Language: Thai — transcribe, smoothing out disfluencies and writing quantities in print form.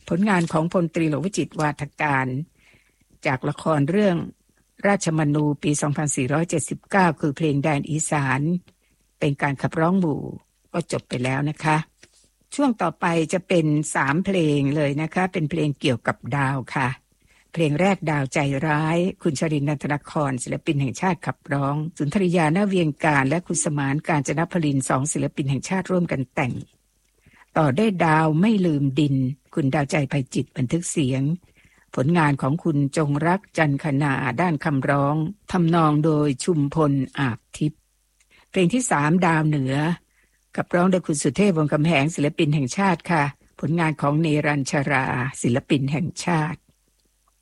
ผลงานของพลตรีหลวงวิจิตรวาทการจากละครเรื่องราชมนูปี 2479 คือเพลงแดนอีสานเป็นการขับร้องหมู่ก็จบไปแล้วนะคะช่วงต่อไปจะเป็น3เพลงเลยนะคะเป็นเพลงเกี่ยวกับดาวค่ะเพลงแรกดาวใจร้ายคุณชรินทร์ นันทนครศิลปินแห่งชาติขับร้องสุนทรียา ณ เวียงการและคุณสมานกาญจนพลิน2ศิลปินแห่งชาติร่วมกันแต่งต่อได้ดาวไม่ลืมดินคุณดาวใจไพจิตรบันทึกเสียงผลงานของคุณจงรักจันทนาด้านคำร้องทำนองโดยชุมพลอาบทิพย์เพลงที่3ดาวเหนือขับร้องโดยคุณสุเทพวงศ์คำแหงศิลปินแห่งชาติค่ะผลงานของเนรัญชราศิลปินแห่งชาติ